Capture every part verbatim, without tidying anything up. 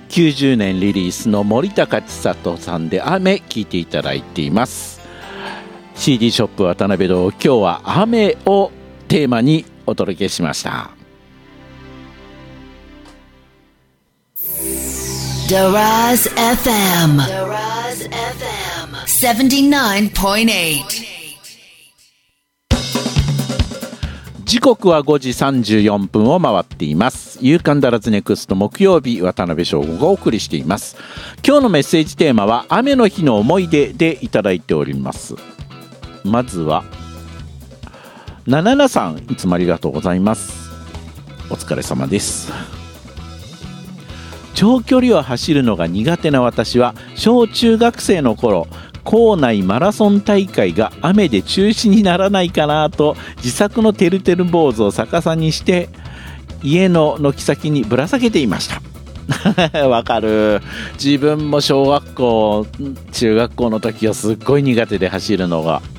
きゅうじゅうねんリリースの森高千里さんで雨聴いていただいています。 シーディー ショップ渡辺堂、今日は雨をテーマにお届けしました。 Daraz エフエム Daraz エフエム ななじゅうきゅうてんはち。 時刻はごじさんじゅうよんぷんを回っています。夕刊ダラズネクスト木曜日、渡辺翔吾がお送りしています。今日のメッセージテーマは雨の日の思い出でいただいております。まずはなななさん、いつもありがとうございます。お疲れ様です。長距離を走るのが苦手な私は小中学生の頃、校内マラソン大会が雨で中止にならないかなと自作のてるてる坊主を逆さにして家の軒先にぶら下げていました。わかる。自分も小学校中学校の時はすっごい苦手で走るのが、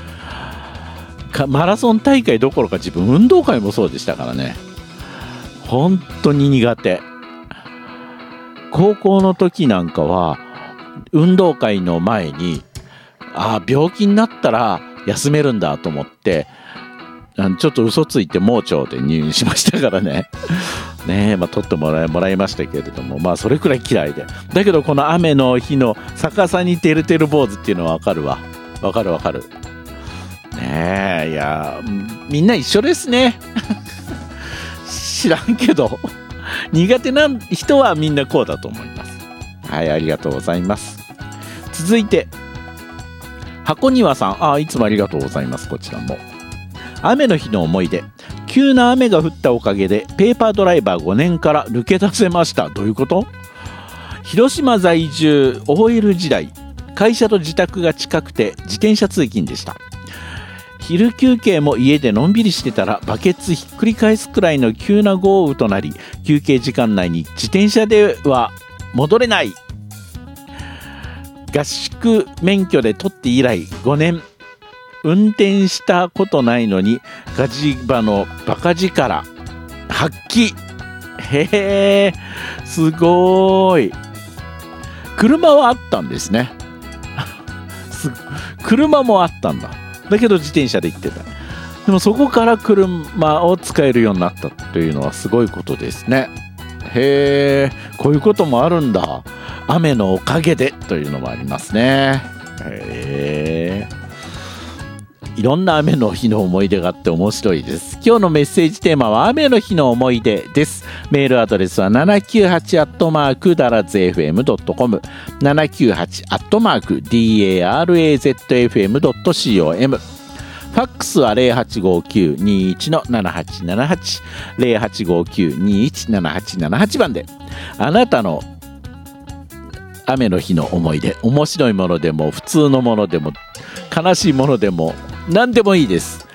マラソン大会どころか自分運動会もそうでしたからね。本当に苦手。高校の時なんかは運動会の前に、ああ病気になったら休めるんだと思ってちょっと嘘ついて盲腸で入院しましたからね。ねえ、まあ取ってもらい、もらいましたけれども、まあそれくらい嫌いで。だけどこの雨の日の逆さにてるてる坊主っていうのはわかるわ。わかるわかる。ねえ、いやみんな一緒ですね。知らんけど苦手な人はみんなこうだと思います。はい、ありがとうございます。続いて箱庭さん、あ、いつもありがとうございます。こちらも雨の日の思い出。急な雨が降ったおかげでペーパードライバーごねんから抜け出せました。どういうこと？広島在住 オーエル 時代、会社と自宅が近くて自転車通勤でした。昼休憩も家でのんびりしてたらバケツひっくり返すくらいの急な豪雨となり、休憩時間内に自転車では戻れない。合宿免許で取って以来ごねん運転したことないのにガジバのバカ力発揮。へえ、すごい。車はあったんですね。車もあったんだ。だけど自転車で行ってた。でもそこから車を使えるようになったというのはすごいことですね。へえ、こういうこともあるんだ。雨のおかげでというのもありますね。へえ、いろんな雨の日の思い出があって面白いです。今日のメッセージテーマは雨の日の思い出です。メールアドレスはななきゅうはちアットマークダラズ エフエムドットコム、 ななきゅうはちアットマーク ダラズ エフエムドットコム。ファックスは ゼロはちごきゅう にいち ななはちななはち ゼロはちごきゅう にいち ななはちななはち 番で、あなたの雨の日の思い出、面白いものでも普通のものでも悲しいものでも何でもいいです。